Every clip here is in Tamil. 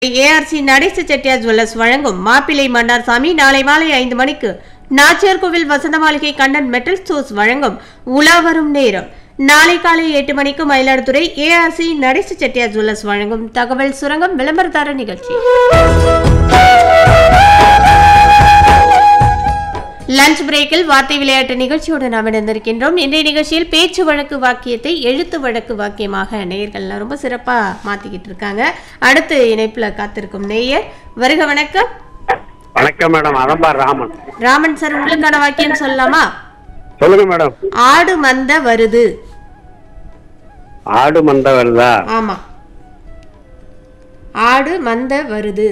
ஏஆர்சி நடேச செட்டியார் ஜுவல்லர்ஸ் வழங்கும் மாப்பிள்ளை மன்னார்சாமி நாளை மாலை 5 மணிக்கு நாச்சியார் கோவில் வசந்த மாளிகை கண்ணன் மெட்டல் ஸ்டோர்ஸ் வழங்கும் உலா வரும் நேரம். நாளை காலை 8 மணிக்கு மயிலாடுதுறை ஏஆர்சி நடேச செட்டியார் ஜுவல்லர்ஸ் வழங்கும் தகவல் சுரங்கம் விளம்பரதார நிகழ்ச்சி. லஞ்ச் பிரேக்கில் வார்த்தை விளையாட்டு நிகழ்ச்சியோடு நாம் இணைந்திருக்கின்றோம். இன்றைய நிகழ்ச்சியில் பேச்சு வழக்கு வாக்கியத்தை எழுத்து வழக்கு வாக்கியமாக நேயர்கள்லாம் ரொம்ப சிறப்பா மாத்திக்கிட்டு இருக்காங்க. அடுத்து இணைப்புல காத்திருக்கும் நேயர் வருக. வணக்கம். வணக்கம் மேடம். அதம்பா ராமன். ராமன் சார், உங்களுக்கான வாக்கியம் சொல்லலாமா? சொல்லுங்க மேடம். ஆடு மந்த வருது. ஆடு மந்த வருதா? ஆமா, ஆடு மந்த வருது.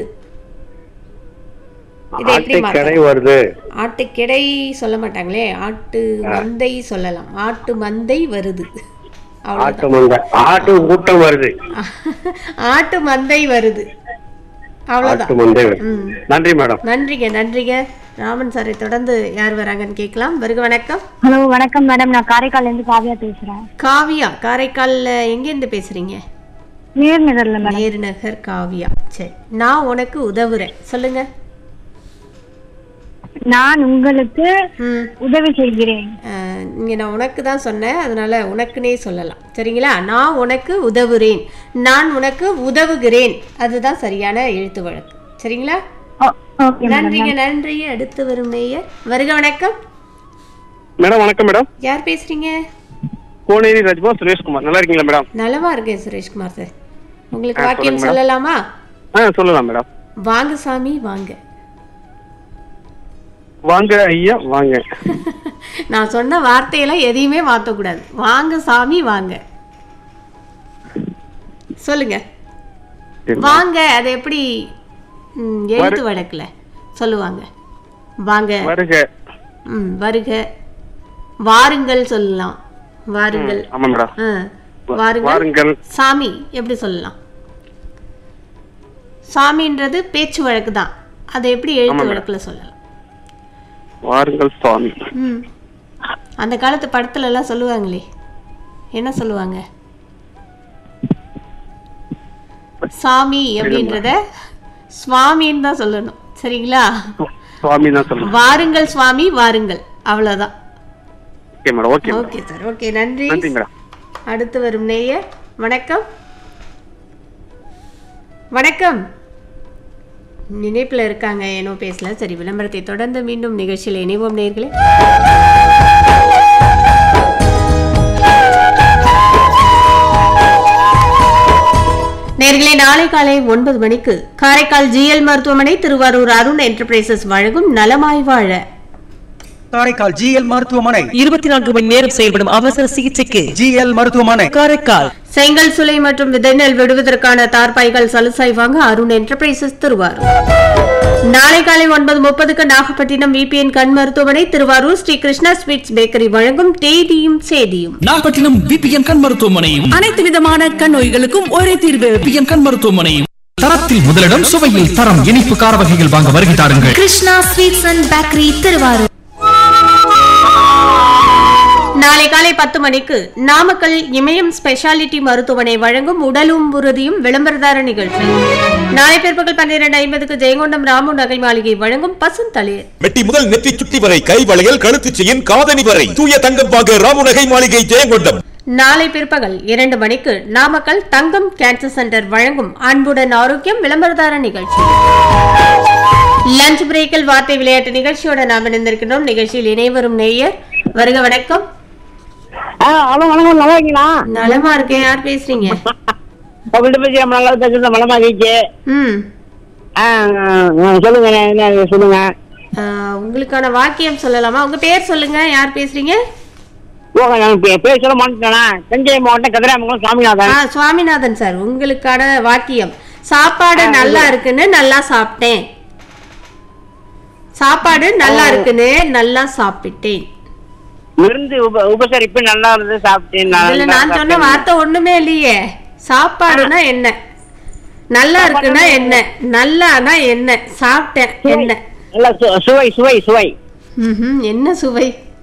ஆட்டுக்கடை வருது. ஆட்டுக்கடை சொல்ல மாட்டாங்களே, ஆட்டு மந்தை சொல்லலாம். ஆட்டு மந்தை வருது. ஆட்டு மந்தை, ஆட்டு கூட்டம் வருது. ஆட்டு மந்தை வருது. அவ்வளவுதான். நன்றி மேடம். நன்றிங்க. ராமன் சாரை தொடர்ந்து யார் வராங்கன்னு கேட்கலாம். வருக. வணக்கம். ஹலோ, வணக்கம் மேடம். நான் காரைக்கால்ல இருந்து காவியா பேசுறேன். காவியா, காரைக்கால்ல எங்க இருந்து பேசுறீங்க? நேர்நகர்ல மேடம். நேர்நகர் காவியா. சரி, நான் உனக்கு உதவுறேன். சொல்லுங்க. நான் உங்களுக்கு உதவி செய்கிறேன். இங்க நான் உனக்கு தான் சொன்னேன், அதனால உனக்குனே சொல்லலாம். சரிங்களா? நான் உனக்கு உதவுறேன், நான் உனக்கு உதவுகிறேன். அதுதான் சரியான எழுத்து வழக்கு. சரிங்களா? நன்றி. அடுத்து வரும் நேயர் வருக. வணக்கம். மேடம் வணக்கம் மேடம். யார் பேசுறீங்க? கோனேரி ராஜ்பா சுரேஷ்குமார். நல்லா இருக்கீங்களா மேடம்? நலமா இருக்கேன் சுரேஷ்குமார் சார். உங்களுக்கு வாக்கியம் சொல்லலாமா? சொல்லலாம் மேடம். வாங்க சாமி வாங்க. வாங்க ஐயா வாங்க. நான் சொன்ன வார்த்தையெல்லாம் எதையுமே மாற்றக்கூடாது. வாங்க சாமி வாங்க. சொல்லுங்க. வாங்க, அது எப்படி எழுத்து வழக்குல சொல்லுவாங்க? வாங்க, வருக. வருக. வாருங்கள் சொல்லலாம். வாருங்கள். ஆமா மேடம். வாருங்கள். சாமி எப்படி சொல்லலாம்? சாமின்றது பேச்சு வழக்கு தான். அதை எப்படி எழுத்து வழக்குல சொல்லலாம்? வாருங்கள் சுவாமி. அந்த காலத்து படத்துல எல்லாம் சொல்லுவாங்களே, என்ன சொல்லுவாங்க? சாமி அப்படின்றத சுவாமின்னு தான் சொல்லணும். சரிங்களா? சுவாமி தான் சொல்லணும். வாருங்கள் சுவாமி வாருங்கள். அவ்வளவுதான். Okay madam. Okay sir. Okay, நன்றி. நன்றி மேடம். அடுத்து வரும் நேயர் வணக்கம். வணக்கம். நினைப்புல இருக்காங்க, ஏனோ பேசல. சரி, விளம்பரத்தை தொடர்ந்து மீண்டும் நிகழ்ச்சியில் இணைவோம் நேயர்களே. நேயர்களே, நாளை காலை 9 மணிக்கு காரைக்கால் ஜிஎல் மருத்துவமனை, திருவாரூர் அருண் என்டர்பிரைசஸ் வழங்கும் நலமாய் வாழ. காரைக்கால் ஜிஎல் மருத்துவமனை 24 மணி நேரம் செயல்படும் அவசர சிகிச்சைக்கு ஜிஎல் மருத்துவமனை காரைக்கால். செங்கல் சுலை மற்றும் விதைநெல் விடுவதற்கான தார்பாய்கள் சலுசாய் வாங்க அருண் என்டர்பிரைசஸ் திருவாரூர். நாளை காலை 9:30க்கு நாகப்பட்டினம் விபிஎன் கண் மருத்துவமனை, திருவாரூர் ஸ்ரீ கிருஷ்ணா ஸ்வீட்ஸ் பேக்கரி வழங்கும் தேதியும் சேதியும். நாகப்பட்டினம் விபிஎன் கண் மருத்துவமனையும் அனைத்து விதமான கண் நோய்களுக்கும் ஒரே தீர்வு. விபிஎன் கண் மருத்துவமனையும் தரத்தில் முதலிடம், சுவையில் தரம். இனிப்பு கார வகைகள் வாங்க வருகிறார்கள். Krishna sweets and bakery Thiruvarur. நாளை காலை 10 மணிக்கு நாமக்கல் இமயம் ஸ்பெஷாலிட்டி மருத்துவமனை வழங்கும் உடலும் உறுதியும் விளம்பரதார நிகழ்ச்சி. நாளை பிற்பகல் 12:50க்கு ஜெயங்கொண்டம் ராமு நகை மாளிகை வழங்கும் பசுந்தளிர். மெட்டி முதல் நெற்றி சுட்டி வரை, கை வளையல், கழுத்து செயின், காதணி வரை தூய தங்கம் வாங்க ராமு நகை மாளிகை ஜெயங்கொண்டம். நாளை பிற்பகல் 2 மணிக்கு நாமக்கல் தங்கம் கேன்சர் சென்டர் வழங்கும் அன்புடன் ஆரோக்கியம் விளம்பரதார நிகழ்ச்சி. லஞ்ச் பிரேக்கில் வார்த்தை விளையாட்டு நிகழ்ச்சியோட நாம் இணைந்திருக்கிறோம். நிகழ்ச்சியில் இணைவரும் நேயர் வருக. வணக்கம். வணக்கம். நல்லா இருக்கீங்களா? நலமா இருக்கேன். யார் பேசுறீங்க? சொல்லுங்க. உங்களுக்கான வாக்கியம் சொல்லலாமா? உங்க பேர் சொல்லுங்க. யார் பேசுறீங்க? பேர் சொல்ல மாட்டேன். தஞ்சை மாவட்டம் கதிராமங்கலம் சுவாமிநாதன். சுவாமிநாதன் சார், உங்களுக்கான வாக்கியம் சாப்பாடு நல்லா இருக்குன்னு நல்லா சாப்பிட்டேன். சாப்பாடு நல்லா இருக்குன்னு நல்லா சாப்பிட்டேன். உபசரிப்பு நல்லா இருந்து சாப்பிட்டேன். நான் சொன்ன வார்த்தை ஒண்ணுமே இல்லையே. சாப்பாடுனா என்ன, நல்லா இருக்குன்னா என்ன, நல்லானா என்ன, சாப்பிட்டேன் என்ன? சுவை சுவை சுவை. என்ன சுவை?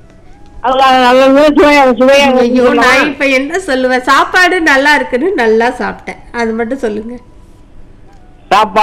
ஐயோ, நான் இப்ப என்ன சொல்லுவேன்? சாப்பாடு நல்லா இருக்குன்னு நல்லா சாப்பிட்டேன், அது மட்டும் சொல்லுங்க. சாப்பாடு